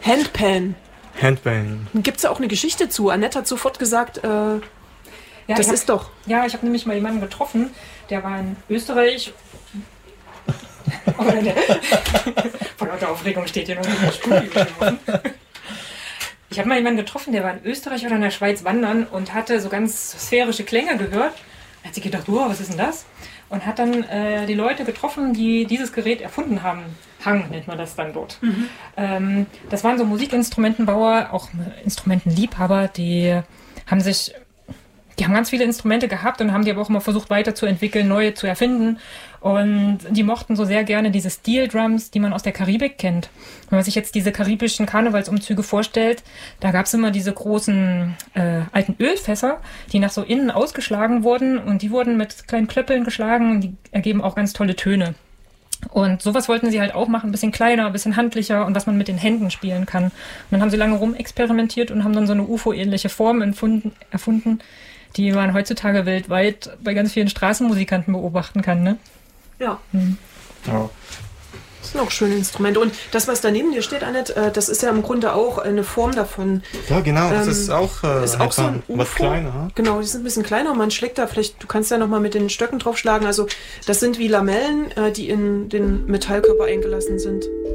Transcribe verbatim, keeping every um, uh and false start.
Handpan. Handpan. Gibt es ja auch eine Geschichte zu. Annette hat sofort gesagt, äh, ja, das hab, ist doch. Ja, ich habe nämlich mal jemanden getroffen, der war in Österreich. Oh, der, von lauter Aufregung steht hier noch in der Studio. Ich habe mal jemanden getroffen, der war in Österreich oder in der Schweiz wandern und hatte so ganz sphärische Klänge gehört. Da hat sie gedacht, oh, was ist denn das? Und hat dann äh, die Leute getroffen, die dieses Gerät erfunden haben. Hang nennt man das dann dort. Mhm. Ähm, das waren so Musikinstrumentenbauer, auch Instrumentenliebhaber, die haben sich, die haben ganz viele Instrumente gehabt und haben die aber auch immer versucht weiterzuentwickeln, neue zu erfinden. Und die mochten so sehr gerne diese Steel Drums, die man aus der Karibik kennt. Wenn man sich jetzt diese karibischen Karnevalsumzüge vorstellt, da gab es immer diese großen äh, alten Ölfässer, die nach so innen ausgeschlagen wurden und die wurden mit kleinen Klöppeln geschlagen und die ergeben auch ganz tolle Töne. Und sowas wollten sie halt auch machen, ein bisschen kleiner, ein bisschen handlicher und was man mit den Händen spielen kann. Und dann haben sie lange rumexperimentiert und haben dann so eine U F O-ähnliche Form erfunden, erfunden, die man heutzutage weltweit bei ganz vielen Straßenmusikanten beobachten kann, ne? Ja. Hm. Ja. Das sind auch schöne Instrumente. Und das, was da neben dir steht, Annette, das ist ja im Grunde auch eine Form davon. Ja, genau, das ähm, ist auch, äh, ist auch so ein U F O. was kleiner. Genau, die sind ein bisschen kleiner und man schlägt da vielleicht, du kannst ja nochmal mit den Stöcken draufschlagen. Also das sind wie Lamellen, äh, die in den Metallkörper eingelassen sind.